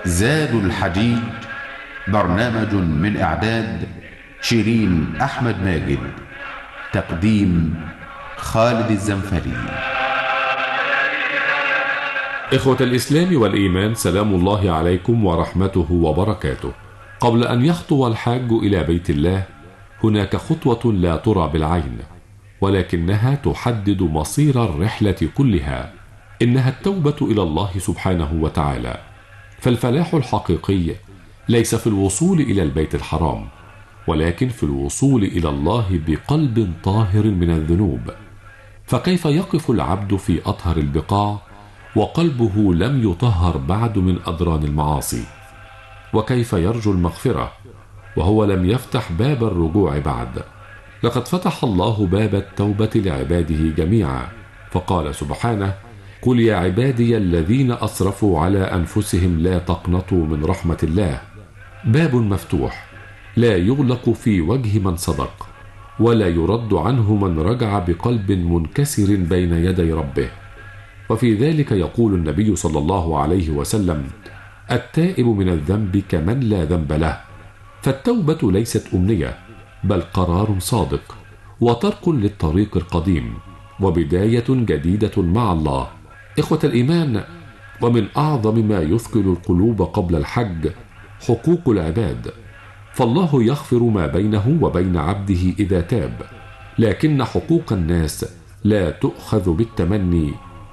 زاد الحجيج، برنامج من إعداد شيرين أحمد ماجد، تقديم خالد الزنفري. إخوة الإسلام والإيمان، سلام الله عليكم ورحمته وبركاته. قبل أن يخطو الحاج إلى بيت الله هناك خطوة لا ترى بالعين، ولكنها تحدد مصير الرحلة كلها. إنها التوبة إلى الله سبحانه وتعالى. فالفلاح الحقيقي ليس في الوصول إلى البيت الحرام، ولكن في الوصول إلى الله بقلب طاهر من الذنوب. فكيف يقف العبد في أطهر البقاع وقلبه لم يطهر بعد من أدران المعاصي؟ وكيف يرجو المغفرة وهو لم يفتح باب الرجوع بعد؟ لقد فتح الله باب التوبة لعباده جميعا، فقال سبحانه: قل يا عبادي الذين أسرفوا على أنفسهم لا تقنطوا من رحمة الله. باب مفتوح لا يغلق في وجه من صدق، ولا يرد عنه من رجع بقلب منكسر بين يدي ربه. وفي ذلك يقول النبي صلى الله عليه وسلم: التائب من الذنب كمن لا ذنب له. فالتوبة ليست أمنية، بل قرار صادق وترك للطريق القديم وبداية جديدة مع الله. إخوة الإيمان، ومن أعظم ما يثقل القلوب قبل الحج حقوق العباد. فالله يغفر ما بينه وبين عبده إذا تاب، لكن حقوق الناس لا تؤخذ بالتمني